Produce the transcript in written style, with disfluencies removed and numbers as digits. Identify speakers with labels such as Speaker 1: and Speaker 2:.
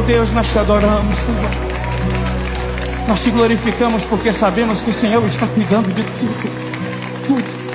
Speaker 1: Deus, nós te adoramos, Senhor. Nós te glorificamos porque sabemos que o Senhor está cuidando de tudo. Tudo.